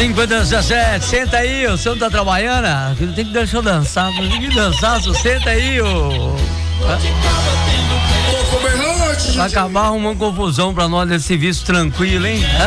5h17, senta aí, o senhor tá trabalhando? Não tem que deixar eu dançar, não tem que dançar, senta aí, ô. Vai acabar arrumando confusão pra nós desse serviço tranquilo, hein?